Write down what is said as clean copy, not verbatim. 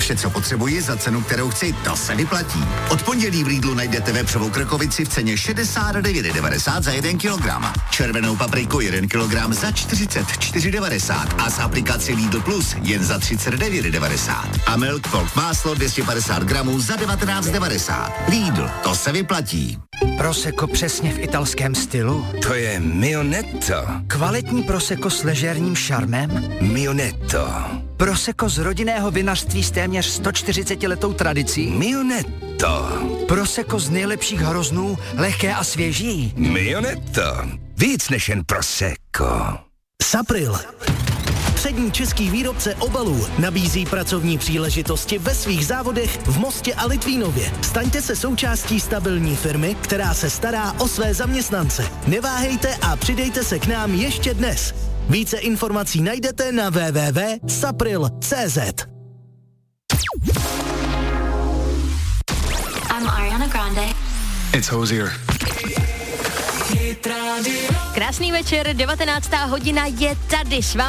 Vše, co potřebuji za cenu, kterou chci, to se vyplatí. Od pondělí v Lidlu najdete vepřovou krkovici v ceně 69,90 za 1 kilogram. Červenou papriku 1 kilogram za 44,90 a z aplikaci Lidl Plus jen za 39,90. A Milk Folk máslo 250 gramů za 19,90. Lidl, to se vyplatí. Prosecco přesně v italském stylu? To je Mionetto. Kvalitní prosecco s ležérním šarmem? Mionetto. Prosecco z rodinného vinařství s téměř 140letou tradicí? Mionetto. Prosecco z nejlepších hroznů, lehké a svěží? Mionetto. Víc než jen Prosecco. Sapril. Přední český výrobce obalů nabízí pracovní příležitosti ve svých závodech v Mostě a Litvínově. Staňte se součástí stabilní firmy, která se stará o své zaměstnance. Neváhejte a přidejte se k nám ještě dnes. Více informací najdete na www.sapril.cz. I'm Ariana Grande. It's Hozier. Krásný večer, 19. hodina je tady s vámi.